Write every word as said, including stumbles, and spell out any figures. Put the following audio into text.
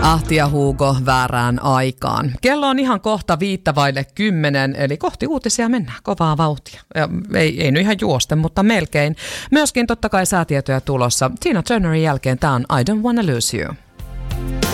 Ahti ja Hugo väärään aikaan. Kello on ihan kohta viittä vaille kymmenen, eli kohti uutisia mennään kovaa vauhtia. Ja ei, ei nyt ihan juosten, mutta melkein. Myöskin totta kai säätietoja tulossa. Tina Turnerin jälkeen tämä on I Don't Wanna Lose You.